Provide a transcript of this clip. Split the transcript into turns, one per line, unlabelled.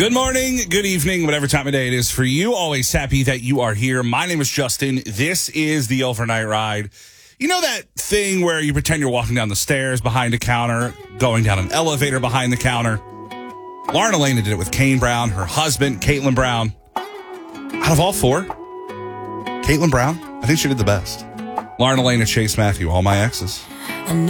Good morning, good evening, whatever time of day it is for you. Always happy that you are here. My name is Justin. This is the Overnight Ride. You know that thing where you pretend you're walking down the stairs behind a counter, going down an elevator behind the counter? Lauren Elena did it with Kane Brown, her husband, Caitlin Brown. Out of all four, Caitlin Brown, I think she did the best. Lauren Elena, Chase Matthew, all my exes.